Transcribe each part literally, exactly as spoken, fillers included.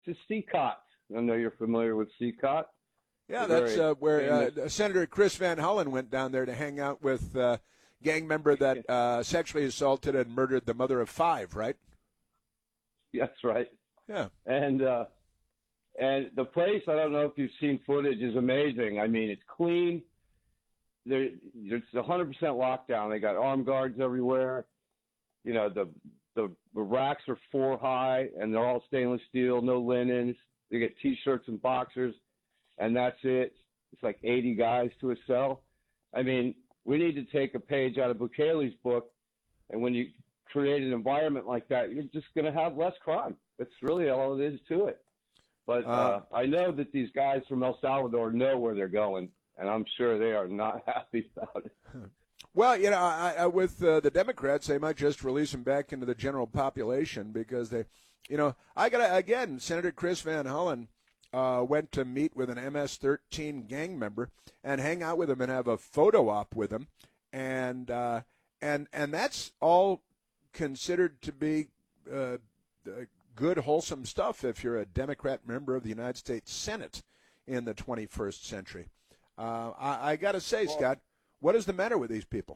to C C O T. I know you're familiar with C C O T. Yeah, that's uh, where uh, Senator Chris Van Hollen went down there to hang out with a uh, gang member that uh, sexually assaulted and murdered the mother of five, right? That's right. Yeah. And uh, and the place, I don't know if you've seen footage, is amazing. I mean, it's clean. There, it's one hundred percent lockdown. They got armed guards everywhere. You know, the, the the racks are four high, and they're all stainless steel, no linens. They get T-shirts and boxers, and that's it. It's like eighty guys to a cell. I mean, we need to take a page out of Bukele's book, and when you create an environment like that, you're just going to have less crime. That's really all it is to it. But uh, uh, I know that these guys from El Salvador know where they're going, and I'm sure they are not happy about it. Well, you know, I, I, with uh, the Democrats, they might just release them back into the general population because they, you know, I got to, again, Senator Chris Van Hollen uh, went to meet with an M S thirteen gang member and hang out with him and have a photo op with him. And, uh, and, and that's all considered to be uh, good, wholesome stuff if you're a Democrat member of the United States Senate in the twenty-first century. Uh, I, I got to say, Scott, what is the matter with these people?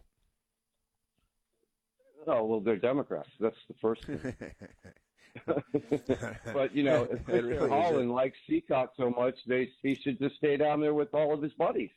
Oh, well, they're Democrats. That's the first thing. But, you know, if Mister Really Holland likes C C O T so much, they, he should just stay down there with all of his buddies.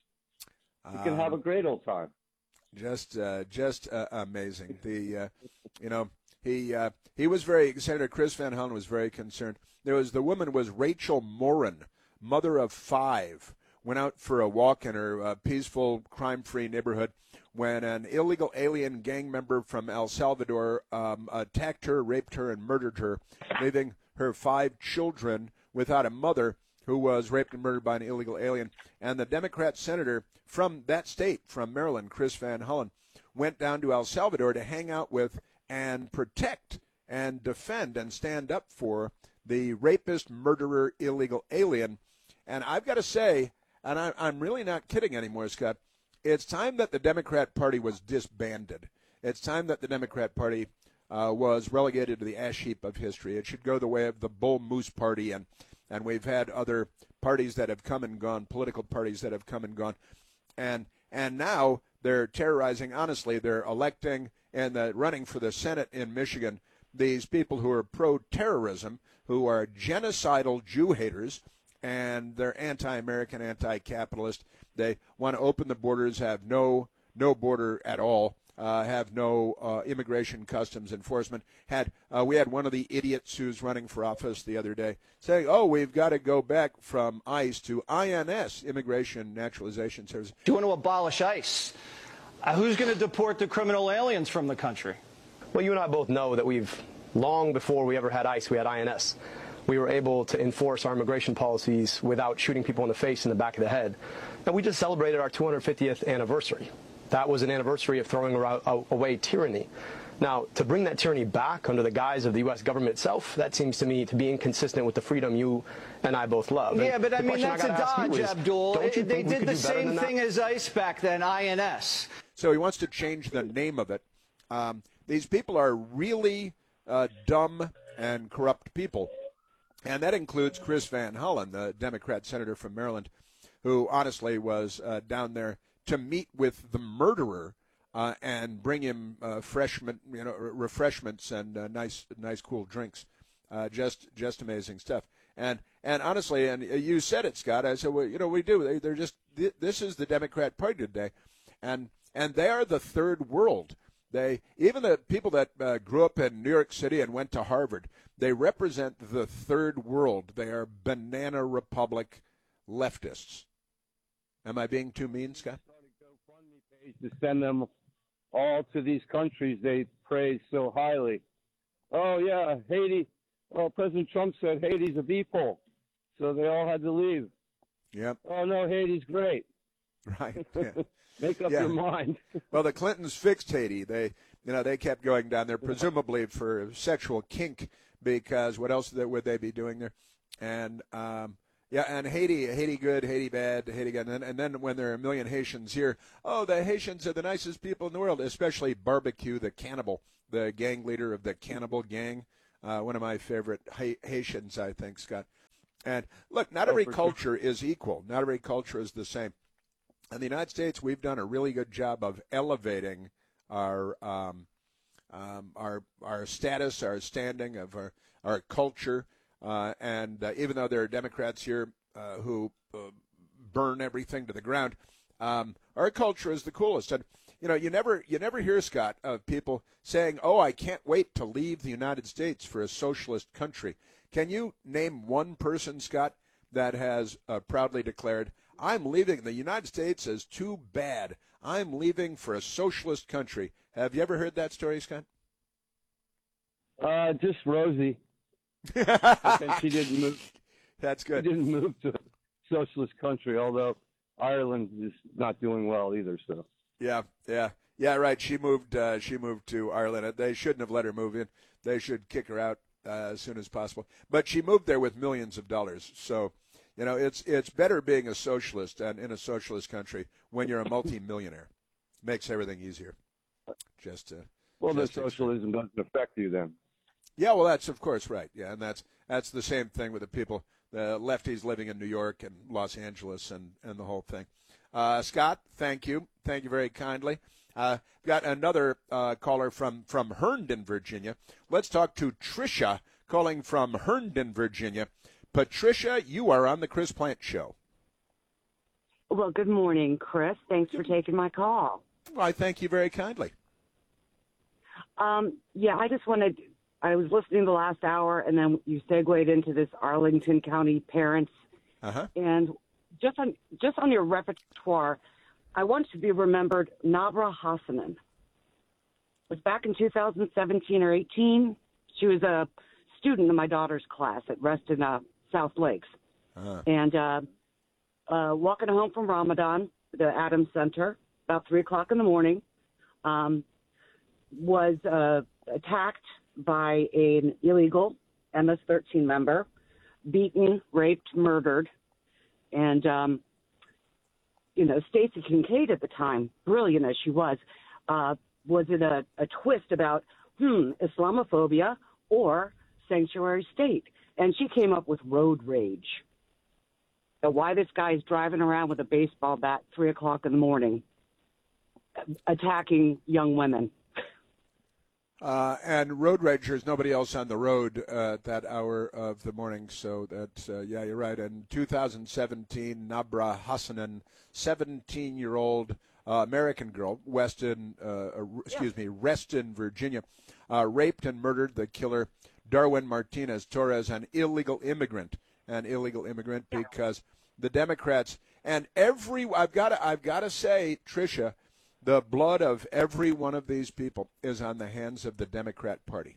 He can um, have a great old time. Just, uh, just uh, amazing. The, uh, you know, he uh, he was very. Senator Chris Van Hollen was very concerned. There was the woman was Rachel Morin, mother of five, went out for a walk in her uh, peaceful, crime-free neighborhood when an illegal alien gang member from El Salvador um, attacked her, raped her, and murdered her, leaving her five children without a mother who was raped and murdered by an illegal alien. And the Democrat senator from that state, from Maryland, Chris Van Hollen, went down to El Salvador to hang out with and protect and defend and stand up for the rapist, murderer, illegal alien. And I've got to say, and I, I'm really not kidding anymore, Scott, it's time that the Democrat Party was disbanded. It's time that the Democrat Party uh, was relegated to the ash heap of history. It should go the way of the Bull Moose Party, and, and we've had other parties that have come and gone, political parties that have come and gone. And and now they're terrorizing, honestly, they're electing and uh, running for the Senate in Michigan these people who are pro-terrorism, who are genocidal Jew haters, and they're anti-American, anti-capitalist. They want to open the borders, have no no border at all, uh, have no uh, immigration customs enforcement. Had uh, we had one of the idiots who's running for office the other day saying, "Oh, we've got to go back from ICE to I N S, Immigration Naturalization Service." Do you want to abolish ICE? Uh, who's going to deport the criminal aliens from the country? Well, you and I both know that we've, long before we ever had ICE, we had I N S. We were able to enforce our immigration policies without shooting people in the face and the back of the head. And we just celebrated our two hundred fiftieth anniversary. That was an anniversary of throwing away tyranny. Now, to bring that tyranny back under the guise of the U S government itself, that seems to me to be inconsistent with the freedom you and I both love. Yeah, and but I mean, I that's a dodge, is, Abdul. It, they did the same thing that? as ICE back then, I N S. So he wants to change the name of it. Um, these people are really uh, dumb and corrupt people. And that includes Chris Van Hollen, the Democrat senator from Maryland, who honestly was uh, down there to meet with the murderer uh, and bring him uh, freshman, you know, refreshments and uh, nice, nice, cool drinks. Uh, just, just amazing stuff. And and honestly, and you said it, Scott. I said, well, you know, we do. They, they're just. This is the Democrat Party today, and and they are the third world. They even the people that uh, grew up in New York City and went to Harvard. They represent the third world. They are banana republic leftists. Am I being too mean, Scott? To send them all to these countries they praise so highly. Oh, yeah, Haiti. Well, President Trump said Haiti's a B-poll, so they all had to leave. Yep. Oh, no, Haiti's great. Right. Yeah. Make up yeah. your mind. Well, the Clintons fixed Haiti. They, you know, they kept going down there, presumably for sexual kink, because what else would they be doing there? And um, yeah, and Haiti, Haiti good, Haiti bad, Haiti good. And then, and then when there are a million Haitians here, oh, the Haitians are the nicest people in the world, especially Barbecue, the cannibal, the gang leader of the cannibal gang. Uh, one of my favorite ha- Haitians, I think, Scott. And look, not Oh, every for sure. culture is equal. Not every culture is the same. In the United States, we've done a really good job of elevating our um, um, our our status, our standing, of our our culture. Uh, and uh, even though there are Democrats here uh, who uh, burn everything to the ground, um, our culture is the coolest. And you know, you never you never hear, Scott, of people saying, "Oh, I can't wait to leave the United States for a socialist country." Can you name one person, Scott, that has uh, proudly declared, "I'm leaving the United States is too bad. I'm leaving for a socialist country"? Have you ever heard that story, Scott? Uh, just Rosie. But then she didn't move. That's She good. didn't move to a socialist country, although Ireland is not doing well either. So Yeah, yeah, yeah. Right. She moved. Uh, she moved to Ireland. They shouldn't have let her move in. They should kick her out uh, as soon as possible. But she moved there with millions of dollars. So, you know, it's it's better being a socialist and in a socialist country when you're a multi-millionaire. Makes everything easier. Just. Uh, well, the just socialism doesn't affect you then. Yeah, well, that's of course right. Yeah, and that's that's the same thing with the people, the lefties living in New York and Los Angeles and, and the whole thing. Uh, Scott, thank you. Thank you very kindly. Uh, got another uh, caller from, from Herndon, Virginia. Let's talk to Tricia, calling from Herndon, Virginia. Patricia, you are on the Chris Plante Show. Well, good morning, Chris. Thanks for taking my call. Well, I thank you very kindly. Um, yeah, I just wanted, I was listening the last hour, and then you segued into this Arlington County parents. Uh-huh. And just on just on your repertoire, I want to be remembered Nabra Hassanen. It was back in two thousand seventeen or eighteen. She was a student in my daughter's class at Reston uh, South Lakes. Uh-huh. And uh, uh, walking home from Ramadan, the Adams Center, about three o'clock in the morning, um, was uh, attacked by an illegal M S thirteen member, beaten, raped, murdered. And, um, you know, Stacey Kincaid at the time, brilliant as she was, uh, was in a, a twist about, hmm, Islamophobia or sanctuary state. And she came up with road rage. So why this guy is driving around with a baseball bat three o'clock in the morning, attacking young women. Uh, and road rage, there's nobody else on the road uh, at that hour of the morning. So that's, uh, yeah, you're right. In two thousand seventeen, Nabra Hassanen, seventeen-year-old uh, American girl, Weston, uh, uh, excuse me, Reston, Virginia, uh, raped and murdered the killer Darwin Martinez Torres, an illegal immigrant, an illegal immigrant because the Democrats and every I've got to I've got to say, Tricia, the blood of every one of these people is on the hands of the Democrat Party.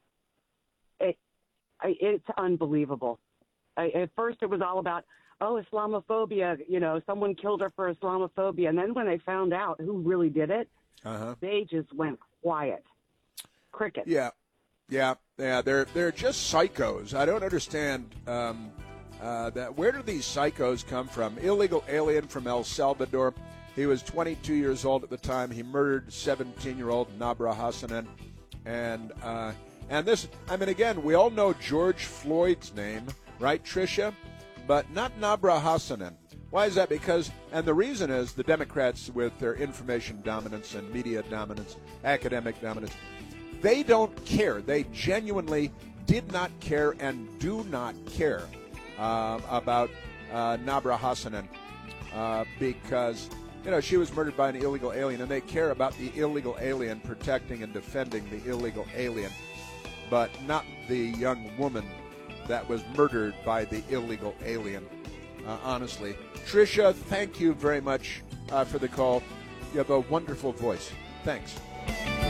It, I, it's unbelievable. I, at first, it was all about, oh, Islamophobia. You know, someone killed her for Islamophobia. And then when they found out who really did it, uh-huh. they just went quiet. Cricket. Yeah, yeah, yeah. They're they're just psychos. I don't understand um, uh, that. Where do these psychos come from? Illegal alien from El Salvador. He was twenty-two years old at the time. He murdered seventeen-year-old Nabra Hassanen. And, uh, and this, I mean, again, we all know George Floyd's name, right, Tricia? But not Nabra Hassanen. Why is that? Because, and the reason is the Democrats, with their information dominance and media dominance, academic dominance, they don't care. They genuinely did not care and do not care uh, about uh, Nabra Hassanen uh, because... You know, she was murdered by an illegal alien, and they care about the illegal alien protecting and defending the illegal alien, but not the young woman that was murdered by the illegal alien, uh, honestly. Tricia, thank you very much uh, for the call. You have a wonderful voice. Thanks.